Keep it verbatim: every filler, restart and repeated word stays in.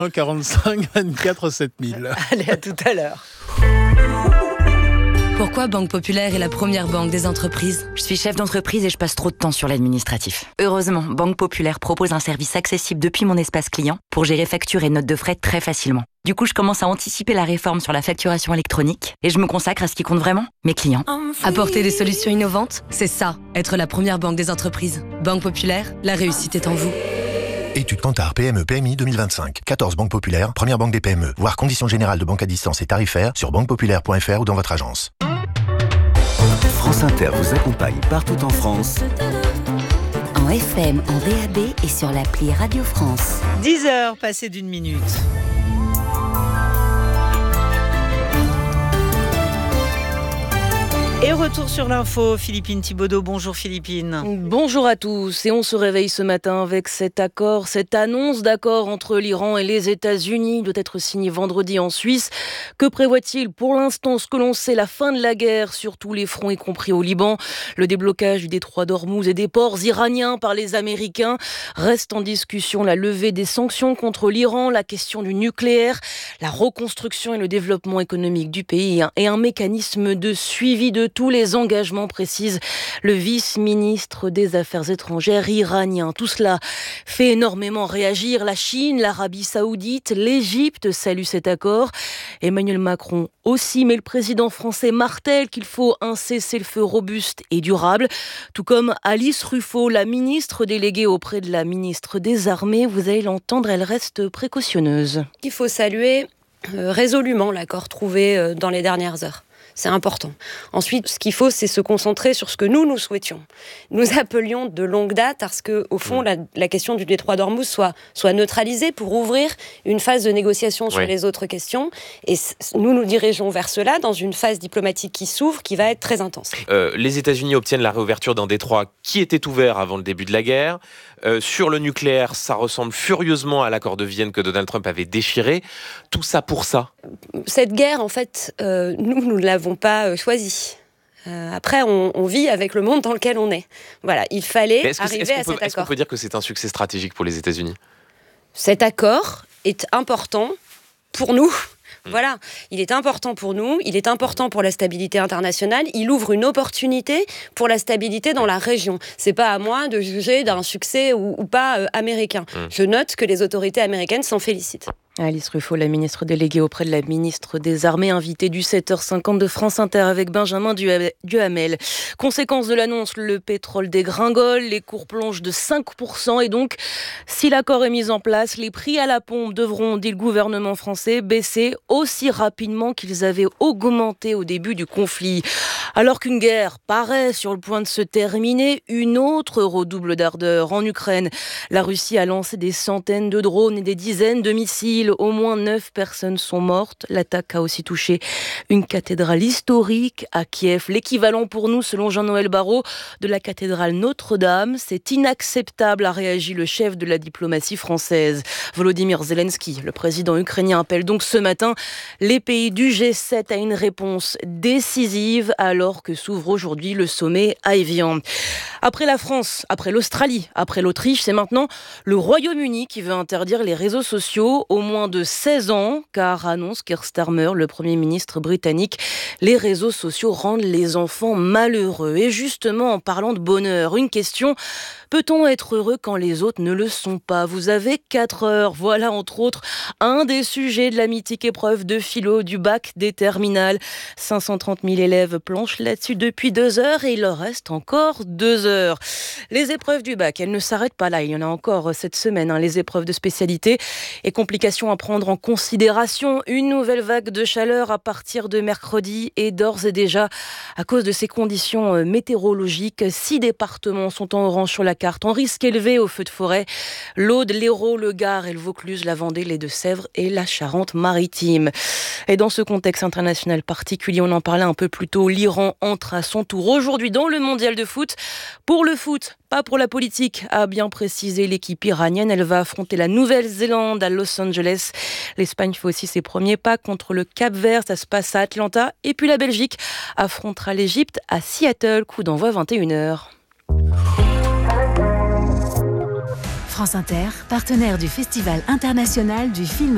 quarante-cinq vingt-quatre sept mille. Allez, à tout à l'heure. Pourquoi Banque Populaire est la première banque des entreprises ? Je suis chef d'entreprise et je passe trop de temps sur l'administratif. Heureusement, Banque Populaire propose un service accessible depuis mon espace client pour gérer factures et notes de frais très facilement. Du coup, je commence à anticiper la réforme sur la facturation électronique et je me consacre à ce qui compte vraiment, mes clients. Apporter des solutions innovantes, c'est ça, être la première banque des entreprises. Banque Populaire, la réussite est en vous. Étude Kantar P M E P M I deux mille vingt-cinq. quatorze banques populaires, première banque des P M E. Voir conditions générales de banque à distance et tarifaires sur banque populaire point f r ou dans votre agence. France Inter vous accompagne partout en France. En F M, en D A B et sur l'appli Radio France. dix heures passées d'une minute. Et retour sur l'info, Philippine Thibaudeau. Bonjour Philippine. Bonjour à tous. Et on se réveille ce matin avec cet accord, cette annonce d'accord entre l'Iran et les États-Unis. Il doit être signé vendredi en Suisse. Que prévoit-il pour l'instant? Ce que l'on sait, la fin de la guerre sur tous les fronts, y compris au Liban. Le déblocage du détroit d'Ormuz et des ports iraniens par les Américains. Reste en discussion la levée des sanctions contre l'Iran, la question du nucléaire, la reconstruction et le développement économique du pays et un mécanisme de suivi de tous les engagements, précise le vice-ministre des Affaires étrangères iranien. Tout cela fait énormément réagir la Chine, l'Arabie Saoudite, l'Égypte salue cet accord. Emmanuel Macron aussi, mais le président français martèle qu'il faut un cessez-le-feu robuste et durable. Tout comme Alice Ruffo, la ministre déléguée auprès de la ministre des Armées. Vous allez l'entendre, elle reste précautionneuse. Il faut saluer euh, résolument l'accord trouvé euh, dans les dernières heures. C'est important. Ensuite, ce qu'il faut, c'est se concentrer sur ce que nous, nous souhaitions. Nous appelions de longue date à ce que, au fond, la, la question du détroit d'Ormuz soit, soit neutralisée pour ouvrir une phase de négociation sur oui. les autres questions. Et nous nous dirigeons vers cela dans une phase diplomatique qui s'ouvre, qui va être très intense. Euh, les États-Unis obtiennent la réouverture d'un détroit qui était ouvert avant le début de la guerre. Euh, sur le nucléaire, ça ressemble furieusement à l'accord de Vienne que Donald Trump avait déchiré. Tout ça pour ça. Cette guerre, en fait, euh, nous, nous ne l'avons pas choisie. Euh, après, on, on vit avec le monde dans lequel on est. Voilà, il fallait arriver est-ce à peut, cet est-ce accord. Est-ce qu'on peut dire que c'est un succès stratégique pour les États-Unis ? Cet accord est important pour nous. Voilà, il est important pour nous, il est important pour la stabilité internationale, il ouvre une opportunité pour la stabilité dans la région. C'est pas à moi de juger d'un succès ou, ou pas euh, américain. Mmh. Je note que les autorités américaines s'en félicitent. Alice Ruffo, la ministre déléguée auprès de la ministre des Armées, invitée du sept heures cinquante de France Inter avec Benjamin Duhamel. Conséquence de l'annonce, le pétrole dégringole, les cours plongent de cinq pour cent et donc, si l'accord est mis en place, les prix à la pompe devront, dit le gouvernement français, baisser aussi rapidement qu'ils avaient augmenté au début du conflit. Alors qu'une guerre paraît sur le point de se terminer, une autre redouble d'ardeur en Ukraine. La Russie a lancé des centaines de drones et des dizaines de missiles. Au moins neuf personnes sont mortes. L'attaque a aussi touché une cathédrale historique à Kiev. L'équivalent pour nous, selon Jean-Noël Barrot, de la cathédrale Notre-Dame. C'est inacceptable, a réagi le chef de la diplomatie française. Volodymyr Zelensky, le président ukrainien, appelle donc ce matin les pays du G sept à une réponse décisive alors que s'ouvre aujourd'hui le sommet à Évian. Après la France, après l'Australie, après l'Autriche, c'est maintenant le Royaume-Uni qui veut interdire les réseaux sociaux au moins de seize ans, car annonce Keir Starmer, le Premier ministre britannique, les réseaux sociaux rendent les enfants malheureux. Et justement, en parlant de bonheur, une question: peut-on être heureux quand les autres ne le sont pas? Vous avez quatre heures. Voilà, entre autres, un des sujets de la mythique épreuve de philo du bac des terminales. cinq cent trente mille élèves planchent là-dessus depuis deux heures et il leur reste encore deux heures. Les épreuves du bac, elles ne s'arrêtent pas là. Il y en a encore cette semaine, hein, les épreuves de spécialité et complications à prendre en considération. Une nouvelle vague de chaleur à partir de mercredi et d'ores et déjà, à cause de ces conditions météorologiques, six départements sont en orange sur la carte, en risque élevé au feu de forêt: l'Aude, l'Hérault, le Gard et le Vaucluse, la Vendée, les Deux-Sèvres et la Charente-Maritime. Et dans ce contexte international particulier, on en parlait un peu plus tôt, l'Iran entre à son tour aujourd'hui dans le mondial de foot. Pour le foot, pas pour la politique, a bien précisé l'équipe iranienne. Elle va affronter la Nouvelle-Zélande à Los Angeles. L'Espagne fait aussi ses premiers pas contre le Cap-Vert. Ça se passe à Atlanta. Et puis la Belgique affrontera l'Égypte à Seattle. Coup d'envoi vingt et une heures. France Inter, partenaire du Festival international du film